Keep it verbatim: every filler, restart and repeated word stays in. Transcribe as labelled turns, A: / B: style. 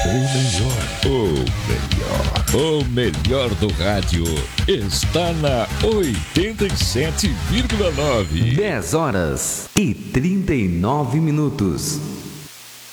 A: O melhor, o melhor, o melhor do rádio está na oitenta e sete vírgula nove.
B: dez horas e trinta e nove minutos.